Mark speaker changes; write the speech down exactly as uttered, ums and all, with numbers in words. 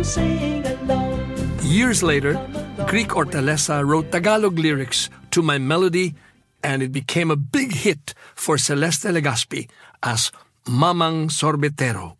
Speaker 1: sing along.
Speaker 2: Years later, Greek Hortaleza wrote Tagalog lyrics to my melody, and it became a big hit for Celeste Legaspi as Mamang Sorbetero.